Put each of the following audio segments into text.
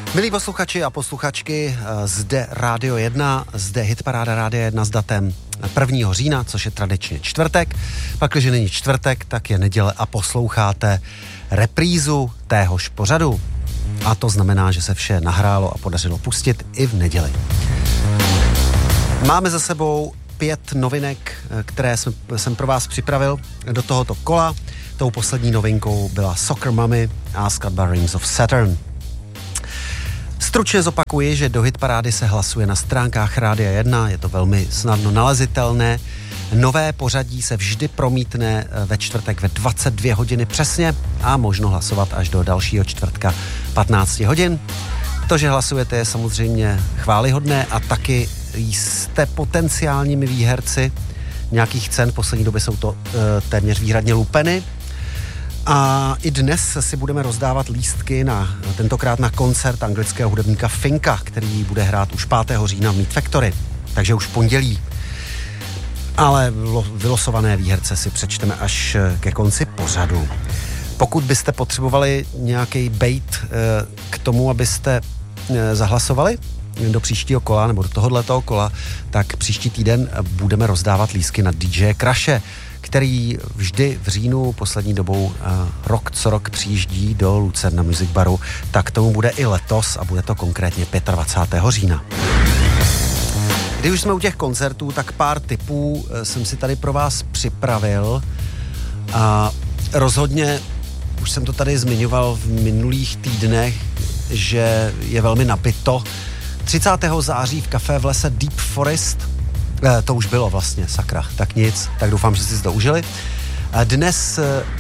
Milí posluchači a posluchačky, zde Rádio 1, zde Hitparáda Rádia 1 s datem 1. října, což je tradičně čtvrtek. Pak, když není čtvrtek, tak je neděle a posloucháte reprízu téhož pořadu. A to znamená, že se vše nahrálo a podařilo pustit i v neděli. Máme za sebou 5 novinek, které jsem pro vás připravil do tohoto kola. Tou poslední novinkou byla Soccer Mommy a skladba Rings of Saturn. Stručně zopakuji, že do Hitparády se hlasuje na stránkách Rádia 1, je to velmi snadno nalezitelné. Nové pořadí se vždy promítne ve čtvrtek ve 22 hodiny přesně a možno hlasovat až do dalšího čtvrtka 15 hodin. To, že hlasujete, je samozřejmě chvályhodné a taky jste potenciálními výherci nějakých cen. V poslední době jsou to téměř výhradně lupeny. A i dnes si budeme rozdávat lístky tentokrát na koncert anglického hudebníka Finka, který bude hrát už 5. října v Meat Factory, takže už v pondělí. Ale vylosované výherce si přečteme až ke konci pořadu. Pokud byste potřebovali nějaký bait k tomu, abyste zahlasovali do příštího kola nebo do tohoto kola, tak příští týden budeme rozdávat lístky na DJ Crashe, který vždy v říjnu poslední dobou rok co rok přijíždí do Lucerna Music Baru, tak tomu bude i letos a bude to konkrétně 25. října. Když už jsme u těch koncertů, tak pár tipů jsem si tady pro vás připravil a rozhodně, už jsem to tady zmiňoval v minulých týdnech, že je velmi nabito. 30. září v kafé v lese Deep Forest, to už bylo vlastně, sakra, tak nic, tak doufám, že si to užili. Dnes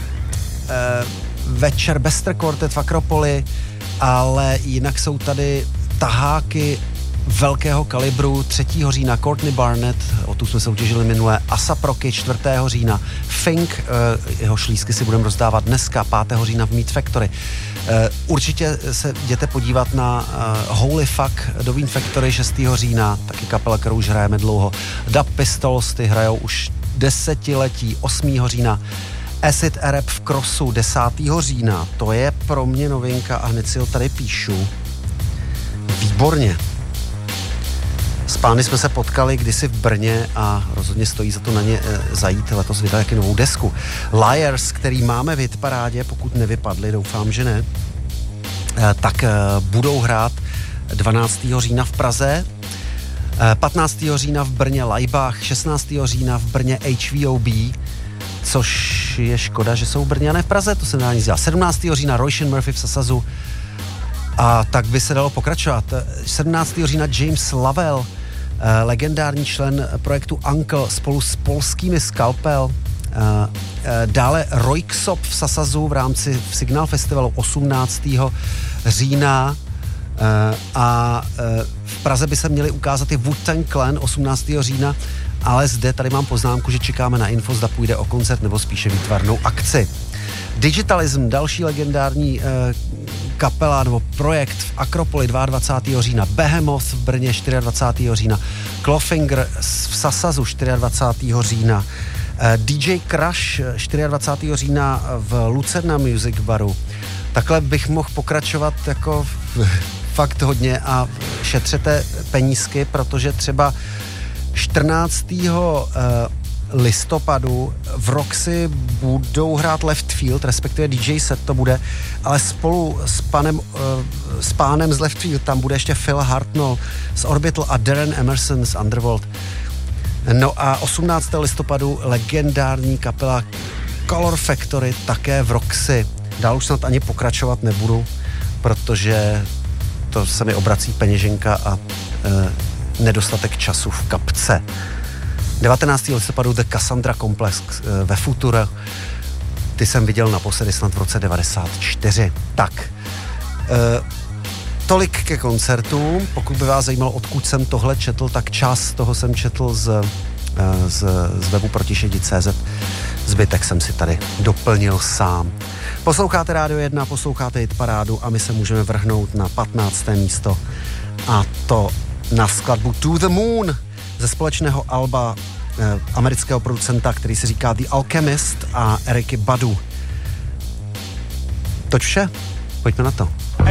večer Bester Quartet v Akropoli, ale jinak jsou tady taháky velkého kalibru 3. října Courtney Barnett, o tu jsme soutěžili minule, ASAP Rocky 4. října, Fink, jeho lístky si budeme rozdávat dneska, 5. října v Meat Factory. Určitě se jděte podívat na Holy Fuck do Meat Factory 6. října, taky kapela, kterou už hrajeme dlouho. Dub Pistols, ty hrajou už 10 letí, 8. října. Acid Arab v Crossu 10. října, to je pro mě novinka a hned si ho tady píšu. Výborně. S pány jsme se potkali kdysi v Brně a rozhodně stojí za to na ně zajít. Letos vydali taky novou desku. Liars, který máme v Hitparádě, pokud nevypadli, doufám, že ne, tak budou hrát 12. října v Praze, 15. října v Brně Laibach, 16. října v Brně HVOB, což je škoda, že jsou v Brně a ne v Praze, to se nedá nic dělat. 17. října Roisin Murphy v Sasazu, a tak by se dalo pokračovat. 17. října James Lavelle, legendární člen projektu Uncle spolu s polskými Scalpel. Dále Röyksopp v Sasazu v rámci Signal Festivalu 18. října. A v Praze by se měli ukázat i Wu-Tang Clan 18. října, ale zde tady mám poznámku, že čekáme na info, zda půjde o koncert nebo spíše výtvarnou akci. Digitalism, další legendární kapela nebo projekt v Akropoli 22. října, Behemoth v Brně 24. října, Clawfinger v Sasazu 24. října, DJ Crash 24. října v Lucerna Music Baru. Takhle bych mohl pokračovat jako fakt hodně a šetřete penízky, protože třeba 14. listopadu v Roxy budou hrát Left Field, respektive DJ set to bude, ale spolu s pánem z Left Field tam bude ještě Phil Hartnell z Orbital a Darren Emerson z Underworld. No a 18. listopadu legendární kapela Color Factory také v Roxy. Dál už snad ani pokračovat nebudu, protože to se mi obrací peněženka a nedostatek času v kapce. 19. listopadu The Cassandra Complex ve Future. Ty jsem viděl naposledy snad v roce 94. Tak, tolik ke koncertům. Pokud by vás zajímalo, odkud jsem tohle četl, tak část toho jsem četl z webu protišedi.cz. Zbytek jsem si tady doplnil sám. Posloucháte Rádio 1, posloucháte Hitparádu a my se můžeme vrhnout na 15. místo a to na skladbu To the Moon ze společného alba amerického producenta, který se říká The Alchemist a Eriky Badu. Toť vše, pojďme na to.